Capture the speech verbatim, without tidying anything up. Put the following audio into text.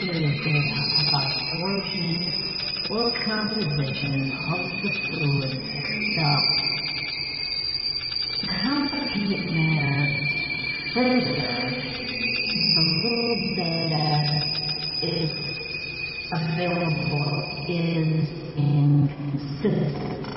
curious data about working or composition of the fluid itself. To complicate matters further, the little data is available is inconsistent.